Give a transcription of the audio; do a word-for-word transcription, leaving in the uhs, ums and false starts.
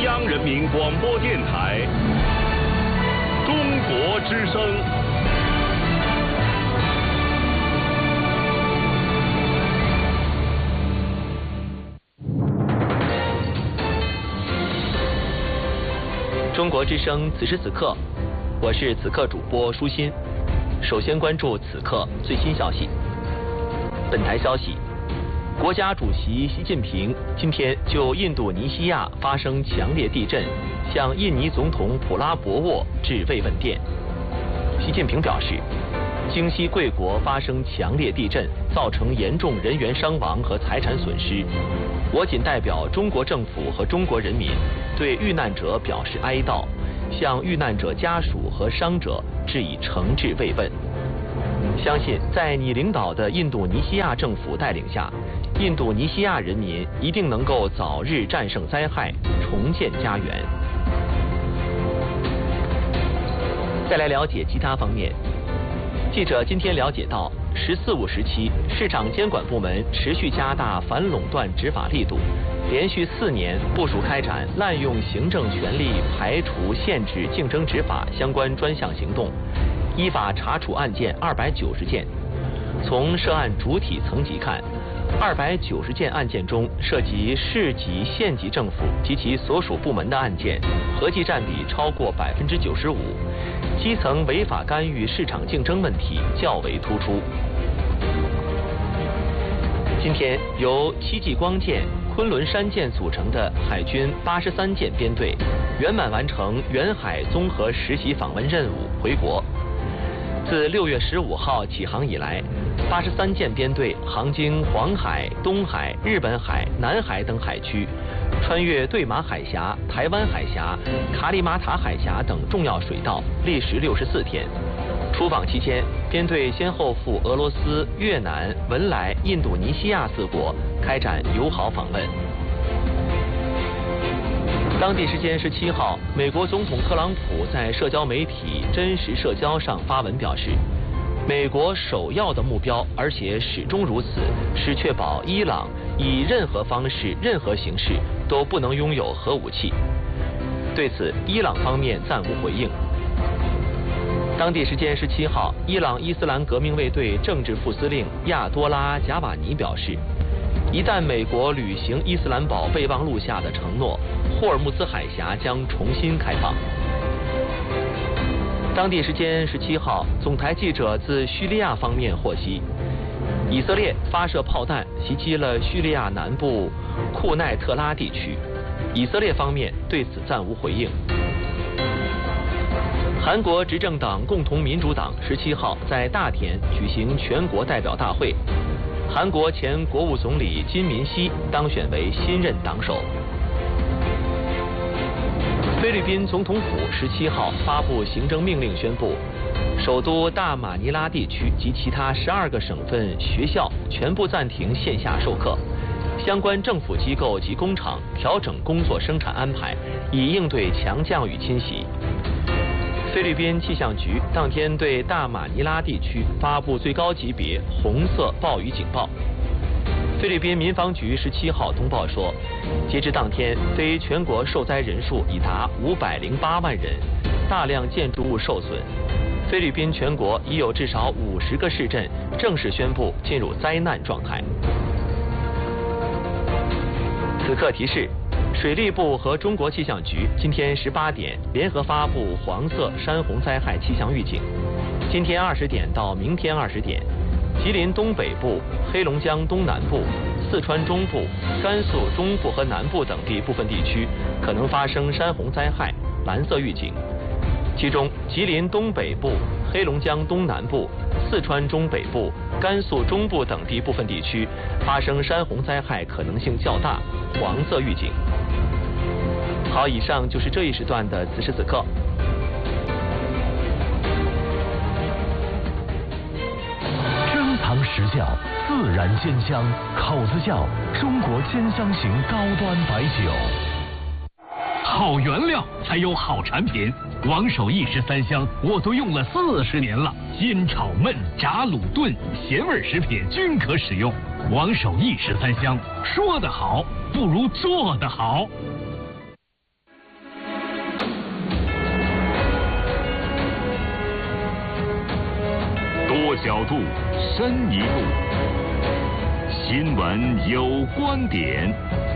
央人民广播电台中国之声。 中国之声，此时此刻，我是此刻主播舒心。首先关注此刻最新消息。本台消息，国家主席习近平今天就印度尼西亚发生强烈地震，向印尼总统普拉博沃致慰问电。习近平表示，京西贵国发生强烈地震，造成严重人员伤亡和财产损失。我谨代表中国政府和中国人民对遇难者表示哀悼，向遇难者家属和伤者致以诚挚慰问。相信在你领导的印度尼西亚政府带领下，印度尼西亚人民一定能够早日战胜灾害，重建家园。再来了解其他方面。记者今天了解到，十四五时期，市场监管部门持续加大反垄断执法力度，连续四年部署开展滥用行政权力排除限制竞争执法相关专项行动，依法查处案件二百九十件。从涉案主体层级看，二百九十件案件中涉及市级、县级政府及其所属部门的案件，合计占比超过百分之九十五。基层违法干预市场竞争问题较为突出。今天，由戚继光舰、昆仑山舰组成的海军八十三舰编队圆满完成远海综合实习访问任务回国。自六月十五号起航以来，八十三舰编队航经黄海、东海、日本海、南海等海区，穿越对马海峡、台湾海峡、卡里马塔海峡等重要水道，历时六十四天。出访期间，编队先后赴俄罗斯、越南、文莱、印度尼西亚四国开展友好访问。当地时间十七号，美国总统特朗普在社交媒体真实社交上发文表示，美国首要的目标，而且始终如此，是确保伊朗以任何方式、任何形式都不能拥有核武器。对此，伊朗方面暂无回应。当地时间十七号，伊朗伊斯兰革命卫队政治副司令亚多拉·贾瓦尼表示，一旦美国履行伊斯兰堡备忘录下的承诺，霍尔木兹海峡将重新开放。当地时间十七号，总台记者自叙利亚方面获悉，以色列发射炮弹袭击了叙利亚南部库奈特拉地区，以色列方面对此暂无回应。韩国执政党共同民主党十七号在大田举行全国代表大会，韩国前国务总理金民锡当选为新任党首。菲律宾总统府十七号发布行政命令，宣布首都大马尼拉地区及其他十二个省份学校全部暂停线下授课，相关政府机构及工厂调整工作生产安排，以应对强降雨侵袭。菲律宾气象局当天对大马尼拉地区发布最高级别红色暴雨警报。菲律宾民防局十七号通报说，截至当天，非全国受灾人数已达五百零八万人，大量建筑物受损。菲律宾全国已有至少五十个市镇正式宣布进入灾难状态。此刻提示，水利部和中国气象局今天十八点联合发布黄色山洪灾害气象预警。今天二十点到明天二十点，吉林东北部、黑龙江东南部、四川中部、甘肃中部和南部等地部分地区可能发生山洪灾害，蓝色预警。其中，吉林东北部、黑龙江东南部、四川中北部、甘肃中部等地部分地区发生山洪灾害可能性较大，黄色预警。好，以上就是这一时段的此时此刻。 珍藏实窖，自然鲜香，口子窖，中国鲜香型高端白酒。好原料才有好产品，王守义十三香我都用了四十年了，煎炒焖炸卤炖咸味食品均可使用。王守义十三香，说得好不如做得好。 多角度，深一步。新闻有观点。